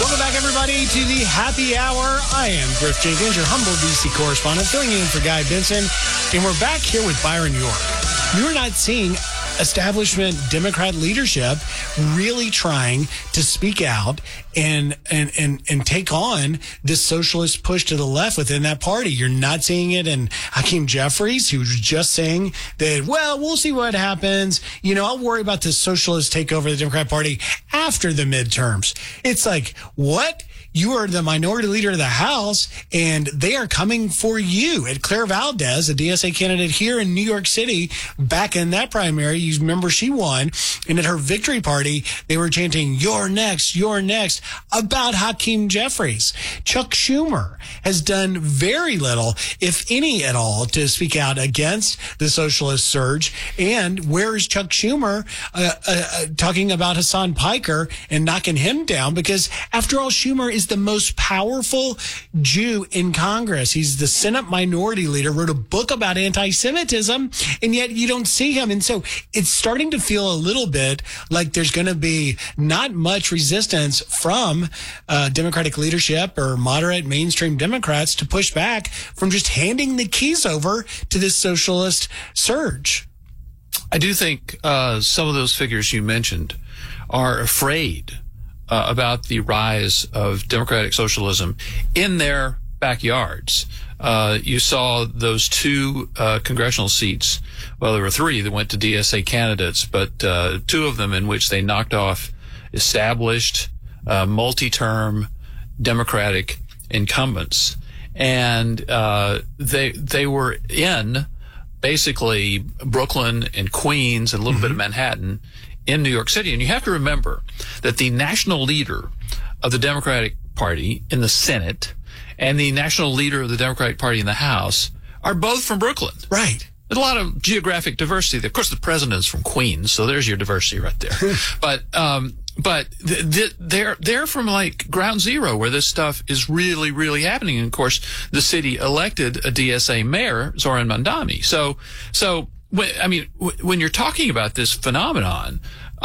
Welcome back, everybody, to the Happy Hour. I am Griff Jenkins, your humble D.C. correspondent, filling in for Guy Benson. And we're back here with Byron York. You're not seeing establishment Democrat leadership really trying to speak out and take on this socialist push to the left within that party. You're not seeing it in Hakeem Jeffries, who was just saying that, well, we'll see what happens. You know, I'll worry about the socialist takeover of the Democrat Party after the midterms. It's like, what? You are the minority leader of the House, and they are coming for you. And Claire Valdez, a DSA candidate here in New York City, back in that primary, you remember she won. And at her victory party, they were chanting, "You're next, you're next," about Hakeem Jeffries. Chuck Schumer has done very little, if any at all, to speak out against the socialist surge. And where is Chuck Schumer talking about Hassan Piker and knocking him down? Because after all, Schumer is the most powerful Jew in Congress. He's the Senate minority leader, wrote a book about anti-Semitism, and yet you don't see him. And so it's starting to feel a little bit like there's going to be not much resistance from Democratic leadership or moderate mainstream Democrats to push back from just handing the keys over to this socialist surge. I do think some of those figures you mentioned are afraid about the rise of democratic socialism in their backyards. You saw those two congressional seats. Well, there were three that went to DSA candidates, but two of them in which they knocked off established, multi-term Democratic incumbents. And they were in basically Brooklyn and Queens and a little bit of Manhattan in New York City. And you have to remember that the national leader of the Democratic Party in the Senate and the national leader of the Democratic Party in the House are both from Brooklyn. Right. There's a lot of geographic diversity. Of course, the president is from Queens, so there's your diversity right there. But they're from like ground zero where this stuff is really, really happening. And of course, the city elected a DSA mayor, Zoran Mandami. So when you're talking about this phenomenon,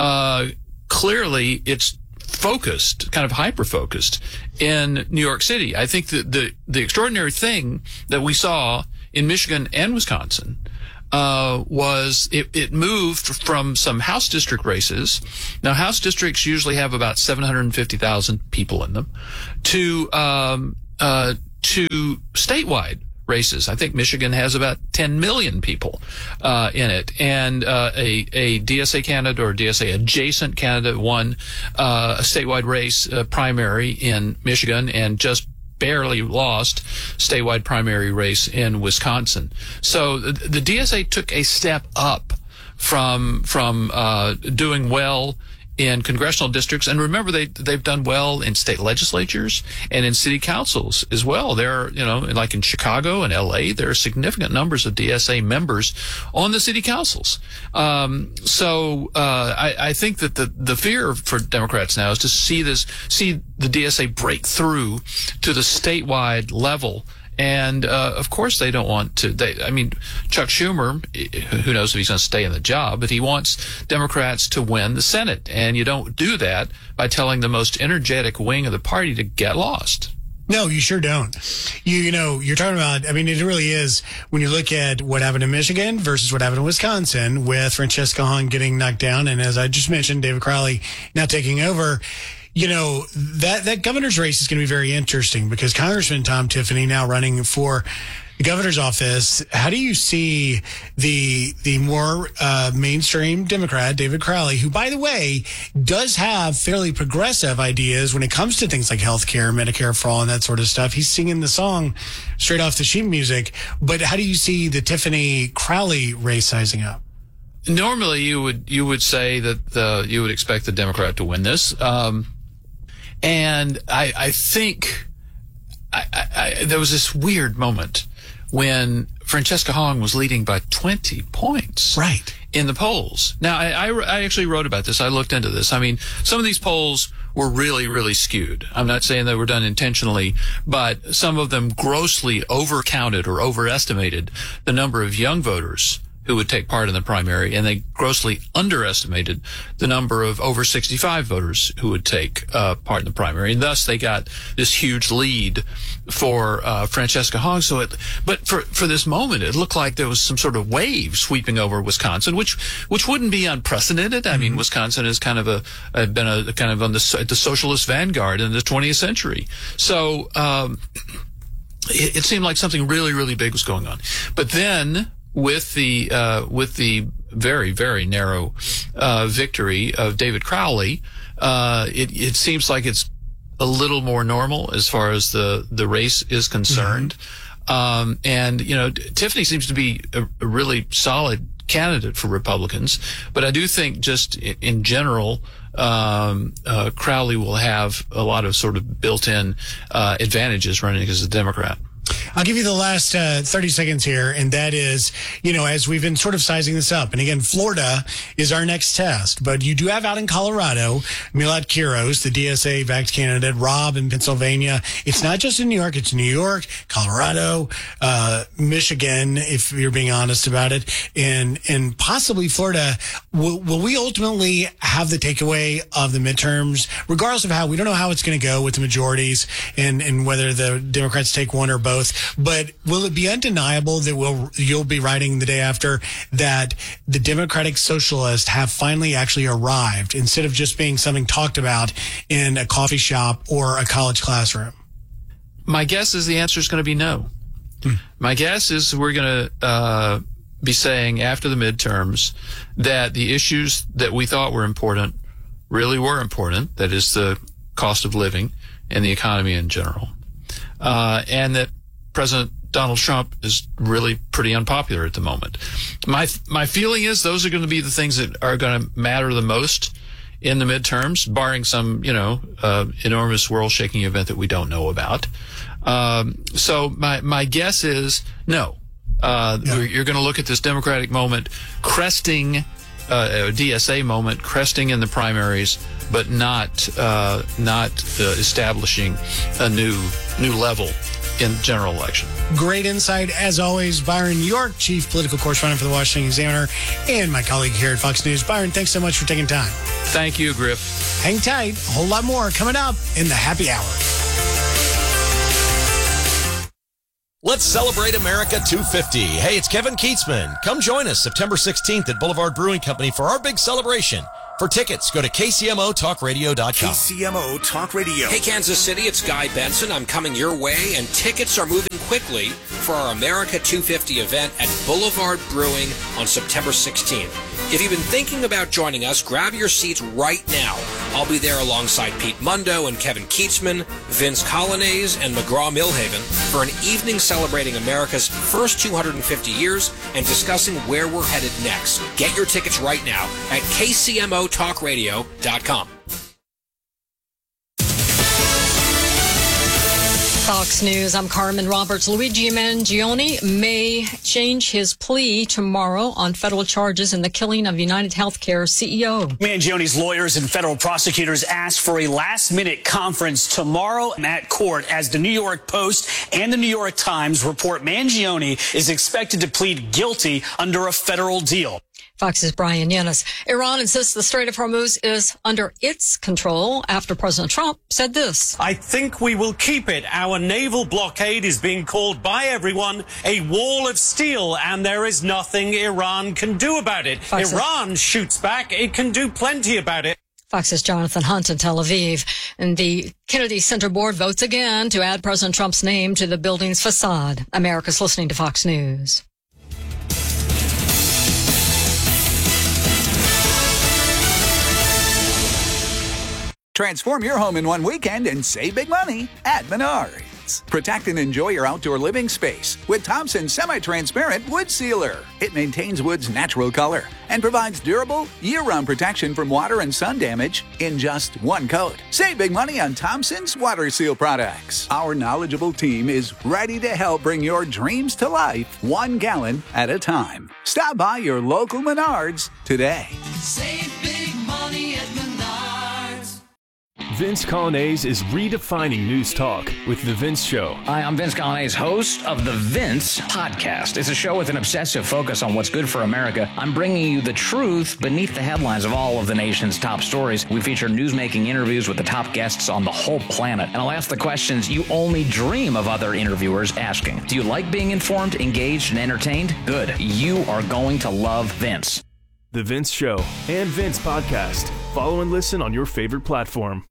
clearly it's focused, kind of hyper-focused in New York City. I think that the extraordinary thing that we saw in Michigan and Wisconsin was it moved from some House district races. Now, House districts usually have about 750,000 people in them to statewide races. I think Michigan has about 10 million people in it. And a DSA candidate or DSA adjacent candidate won a statewide race primary in Michigan and just barely lost statewide primary race in Wisconsin. So the DSA took a step up from doing well in congressional districts, and remember they've done well in state legislatures and in city councils as well. There, like in Chicago and LA, there are significant numbers of DSA members on the city councils. I think that the fear for Democrats now is to see the DSA break through to the statewide level. And, of course, they don't want to. Chuck Schumer, who knows if he's going to stay in the job, but he wants Democrats to win the Senate. And you don't do that by telling the most energetic wing of the party to get lost. No, you sure don't. You're talking about, it really is when you look at what happened in Michigan versus what happened in Wisconsin with Francesca Hahn getting knocked down. And as I just mentioned, David Crowley now taking over. That governor's race is going to be very interesting because Congressman Tom Tiffany now running for the governor's office. How do you see the more mainstream Democrat, David Crowley, who, by the way, does have fairly progressive ideas when it comes to things like healthcare, Medicare for all, and that sort of stuff? He's singing the song straight off the sheet music. But how do you see the Tiffany Crowley race sizing up? Normally, you would say that you would expect the Democrat to win this. And I think there was this weird moment when Francesca Hahn was leading by 20 points. Right. In the polls. Now, I actually wrote about this. I looked into this. Some of these polls were really, really skewed. I'm not saying they were done intentionally, but some of them grossly overcounted or overestimated the number of young voters who would take part in the primary, and they grossly underestimated the number of over 65 voters who would take part in the primary, and thus they got this huge lead for Francesca Hogg. But for this moment, it looked like there was some sort of wave sweeping over Wisconsin, which wouldn't be unprecedented. I mean, Wisconsin is kind of been on the socialist vanguard in the 20th century, so it seemed like something really, really big was going on. But then, with the very, very narrow victory of David Crowley, it seems like it's a little more normal as far as the race is concerned. And Tiffany seems to be a really solid candidate for Republicans, but I do think just in general, Crowley will have a lot of sort of built-in advantages running as a Democrat. I'll give you the last 30 seconds here, and that is, as we've been sort of sizing this up, and again, Florida is our next test, but you do have out in Colorado, Milad Kiros, the DSA-backed candidate, Rob in Pennsylvania. It's not just in New York, it's New York, Colorado, Michigan, if you're being honest about it, and possibly Florida. Will we ultimately have the takeaway of the midterms, regardless of how, we don't know how it's going to go with the majorities and whether the Democrats take one or both. But will it be undeniable that you'll be writing the day after that the Democratic Socialists have finally actually arrived instead of just being something talked about in a coffee shop or a college classroom? My guess is the answer is going to be no. My guess is we're going to be saying after the midterms that the issues that we thought were important really were important. That is the cost of living and the economy in general. And that President Donald Trump is really pretty unpopular at the moment. My feeling is those are going to be the things that are going to matter the most in the midterms, barring some, enormous world-shaking event that we don't know about. So my guess is no. You're going to look at this Democratic moment cresting, DSA moment cresting in the primaries, but not establishing a new level in general election. Great insight, as always. Byron York, Chief Political Correspondent for the Washington Examiner, and my colleague here at Fox News. Byron, thanks so much for taking time. Thank you, Griff. Hang tight. A whole lot more coming up in the Happy Hour. Let's celebrate America 250. Hey, it's Kevin Keatsman. Come join us September 16th at Boulevard Brewing Company for our big celebration. For tickets, go to KCMOTalkRadio.com. KCMO Talk Radio. Hey, Kansas City, it's Guy Benson. I'm coming your way, and tickets are moving quickly for our America 250 event at Boulevard Brewing on September 16th. If you've been thinking about joining us, grab your seats right now. I'll be there alongside Pete Mundo and Kevin Keatsman, Vince Colonnese, and McGraw-Milhaven for an evening celebrating America's first 250 years and discussing where we're headed next. Get your tickets right now at KCMOTalkRadio.com. Fox News, I'm Carmen Roberts. Luigi Mangione may change his plea tomorrow on federal charges in the killing of United Healthcare CEO. Mangione's lawyers and federal prosecutors asked for a last-minute conference tomorrow at court as the New York Post and the New York Times report Mangione is expected to plead guilty under a federal deal. Fox's Brian Yanis. Iran insists the Strait of Hormuz is under its control after President Trump said this. I think we will keep it. Our naval blockade is being called by everyone a wall of steel, and there is nothing Iran can do about it. Iran shoots back. It can do plenty about it. Fox's Jonathan Hunt in Tel Aviv. And the Kennedy Center Board votes again to add President Trump's name to the building's facade. America's listening to Fox News. Transform your home in one weekend and save big money at Menards. Protect and enjoy your outdoor living space with Thompson's semi-transparent wood sealer. It maintains wood's natural color and provides durable, year-round protection from water and sun damage in just one coat. Save big money on Thompson's water seal products. Our knowledgeable team is ready to help bring your dreams to life 1 gallon at a time. Stop by your local Menards today. Save big money at Menards. Vince Coglianese is redefining news talk with The Vince Show. Hi, I'm Vince Coglianese, host of The Vince Podcast. It's a show with an obsessive focus on what's good for America. I'm bringing you the truth beneath the headlines of all of the nation's top stories. We feature newsmaking interviews with the top guests on the whole planet. And I'll ask the questions you only dream of other interviewers asking. Do you like being informed, engaged, and entertained? Good. You are going to love Vince. The Vince Show and Vince Podcast. Follow and listen on your favorite platform.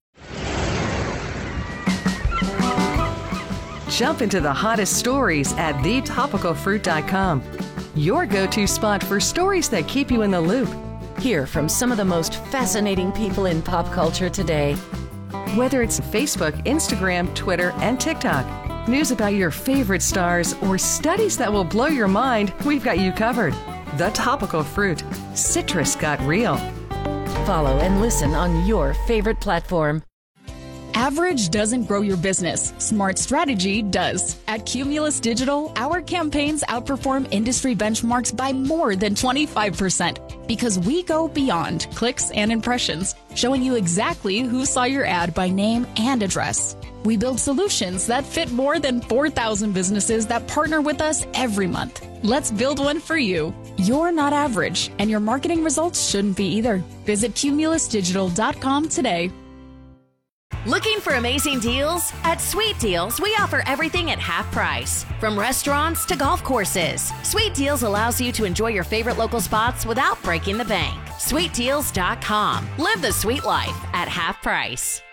Jump into the hottest stories at thetopicalfruit.com. Your go-to spot for stories that keep you in the loop. Hear from some of the most fascinating people in pop culture today. Whether it's Facebook, Instagram, Twitter, and TikTok, news about your favorite stars, or studies that will blow your mind, we've got you covered. The Topical Fruit. Citrus got real. Follow and listen on your favorite platform. Average doesn't grow your business. Smart strategy does. At Cumulus Digital, our campaigns outperform industry benchmarks by more than 25% because we go beyond clicks and impressions, showing you exactly who saw your ad by name and address. We build solutions that fit more than 4,000 businesses that partner with us every month. Let's build one for you. You're not average, and your marketing results shouldn't be either. Visit cumulusdigital.com today. Looking for amazing deals? At Sweet Deals, we offer everything at half price. From restaurants to golf courses, Sweet Deals allows you to enjoy your favorite local spots without breaking the bank. SweetDeals.com. Live the sweet life at half price.